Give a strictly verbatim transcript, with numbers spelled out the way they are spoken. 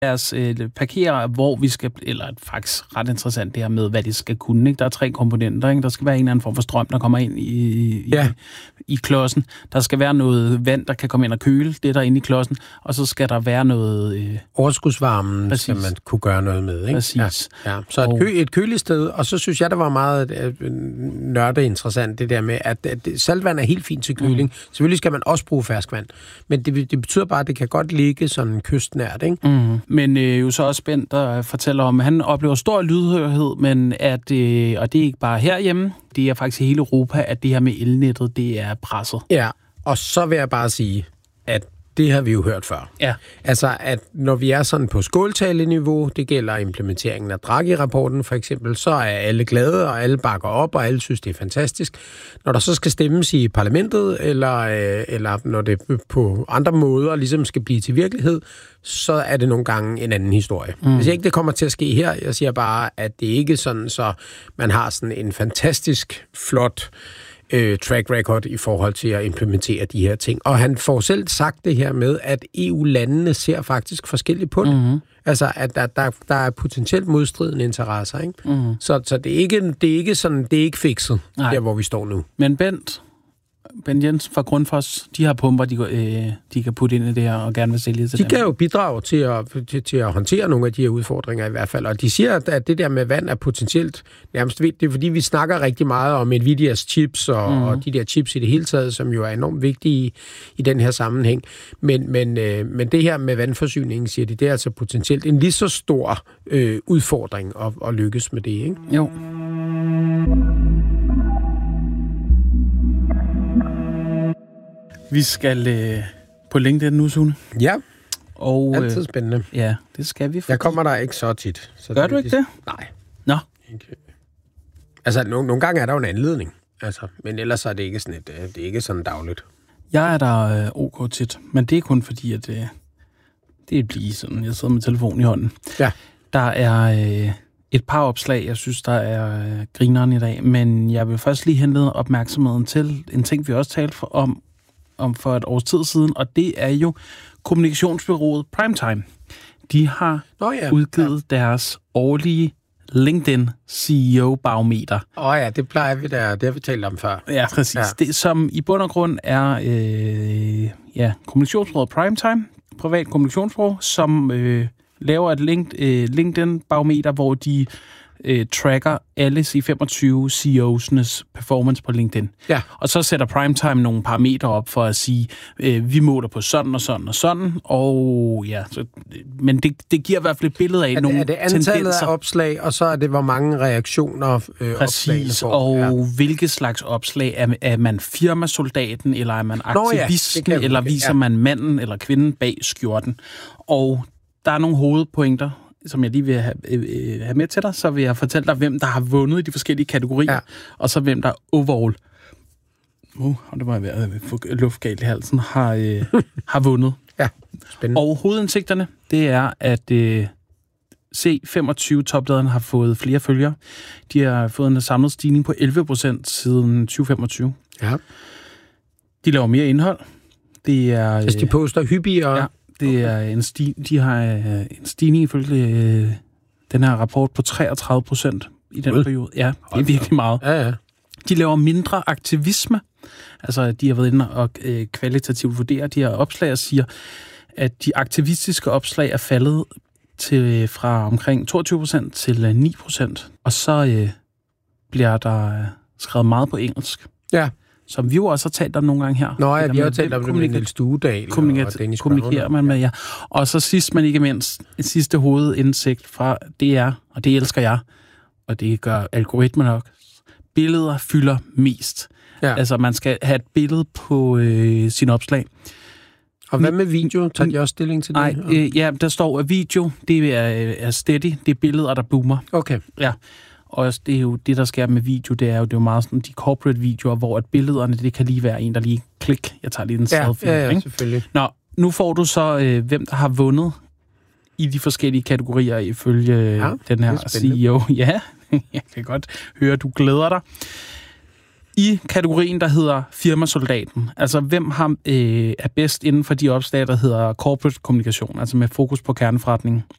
Lad os øh, parkere, hvor vi skal, eller faktisk ret interessant det her med, hvad det skal kunne. Ikke? Der er tre komponenter. Ikke? Der skal være en eller anden form for strøm, der kommer ind i, i, ja. i klodsen. Der skal være noget vand, der kan komme ind og køle det, der inde i klodsen. Og så skal der være noget... Øh... Overskudsvarmen Præcis. Skal man kunne gøre noget med. Ikke? Præcis. Ja, ja. Så et, kø, et kølested, og så synes jeg, der var meget øh, nørdeinteressant, det der med, at, at saltvand er helt fint til køling. Mm. Selvfølgelig skal man også bruge ferskvand. Men det, det betyder bare, at det kan godt ligge sådan kystnært, ikke? Mm. Men øh, jo så også Bent, der fortæller om, at han oplever stor lydhørhed, men at, øh, og det er ikke bare herhjemme, det er faktisk i hele Europa, at det her med elnettet, det er presset. Ja, og så vil jeg bare sige, at det har vi jo hørt før. Ja. Altså, at når vi er sådan på skåltaleniveau, det gælder implementeringen af Draghi-rapporten for eksempel, så er alle glade, og alle bakker op, og alle synes, det er fantastisk. Når der så skal stemmes i parlamentet, eller, øh, eller når det på andre måder ligesom skal blive til virkelighed, så er det nogle gange en anden historie. Mm. Jeg siger ikke, det kommer til at ske her. Jeg siger bare, at det ikke er sådan, så man har sådan en fantastisk flot øh, track record i forhold til at implementere de her ting. Og han får selv sagt det her med, at E U-landene ser faktisk forskelligt på det. Mm-hmm. Altså, at der, der, der er potentielt modstridende interesser, ikke? Mm-hmm. Så, så det er ikke, det er ikke sådan, det er ikke fikset, der hvor vi står nu. Men Bent, Bent Jensen fra Grundfos, de har pumper, de, øh, de kan putte ind i det her og gerne vil sælge til de dem. De kan jo bidrage til at, til, til at håndtere nogle af de her udfordringer i hvert fald. Og de siger, at det der med vand er potentielt nærmest det er fordi, vi snakker rigtig meget om Nvidias chips og, mm. og de der chips i det hele taget, som jo er enormt vigtige i, i den her sammenhæng. Men, men, øh, men det her med vandforsyningen, siger de, det er altså potentielt en lige så stor øh, udfordring at, at lykkes med det, ikke? Jo. Vi skal øh, på LinkedIn nu, Sune. Ja, og, altid øh, spændende. Ja, det skal vi. Fordi... Jeg kommer der ikke så tit. Så Gør det, du ikke det? Nej. Nå. Ikke. Altså, nogle, nogle gange er der jo en anledning. Altså, men ellers er det ikke sådan, et, det er ikke sådan dagligt. Jeg er der øh, ok tit, men det er kun fordi, at øh, det er blive sådan, jeg sidder med telefonen i hånden. Ja. Der er øh, et par opslag, jeg synes, der er øh, grineren i dag, men jeg vil først lige henlede opmærksomheden til en ting, vi også talte for, om, om for et års tid siden, og det er jo kommunikationsbureauet Primetime. De har Nå ja, udgivet ja. deres årlige LinkedIn C E O-barometer. Åh oh ja, det plejer vi der, det har vi talt om før. Ja, præcis. Ja. Det, som i bund og grund er øh, ja, kommunikationsbureauet Primetime, privat kommunikationsbureau, som øh, laver et link, øh, LinkedIn-barometer, hvor de øh, tracker alle C femogtyve C E O's performance på LinkedIn. Ja. Og så sætter Primetime nogle parametre op for at sige, øh, vi måler på sådan og sådan og sådan, og ja, så, men det, det giver i hvert fald et billede af er, nogle er det antallet tendenser. af opslag, og så er det, hvor mange reaktioner øh, Præcis, og ja. hvilke slags opslag. Er, er man firmasoldaten, eller er man aktivisten, Nå, ja, eller viser ja. man manden eller kvinden bag skjorten. Og der er nogle hovedpointer, som jeg lige vil have, øh, have med til dig, så vil jeg fortælle dig, hvem der har vundet i de forskellige kategorier, ja. og så hvem der overall, uh, og det var jeg ved at få luftgalt i halsen, har, øh, har vundet. Ja, spændende. Og hovedindsigterne, det er, at øh, C femogtyve-toplederne har fået flere følgere. De har fået en samlet stigning på elleve procent siden tyve femogtyve. Ja. De laver mere indhold. Det er, altså, de poster hyppigere. Ja. Det er en sti- de har en stigning ifølge øh, den her rapport på treogtredive procent i den Vel. periode. Ja, det er virkelig meget. Ja, ja. De laver mindre aktivisme. Altså, de har været inde og øh, kvalitativt vurdere de her opslag og siger, at de aktivistiske opslag er faldet til fra omkring toogtyve procent til ni procent. Og så øh, bliver der skrevet meget på engelsk. Ja. Som vi jo også har talt om nogle gange her. Nå ja, vi har jo talt om det med Niels Duedal kommunika- og Dennis kommunikerer man med, ja. Og så sidst, men ikke mindst, en sidste hovedindsigt fra D R, og det elsker jeg, og det gør algoritmen nok. Billeder fylder mest. Ja. Altså, man skal have et billede på øh, sin opslag. Og hvad med video? Tager de også stilling til det? Nej, øh, ja, der står, at video, det er, er steady, det er billeder, der boomer. Okay. Ja. Og det er jo det, der sker med video, det er jo, det er jo meget sådan de corporate videoer, hvor at billederne, det kan lige være en, der lige klik, jeg tager lige den ja, selfie. Ja, ja, ikke? selvfølgelig. Nå, nu får du så, øh, hvem der har vundet i de forskellige kategorier ifølge ja, den her C E O. Ja, jeg kan godt høre, du glæder dig. I kategorien, der hedder firmasoldaten, altså hvem har, øh, er bedst inden for de opslag, der hedder corporate kommunikation, altså med fokus på kerneforretning,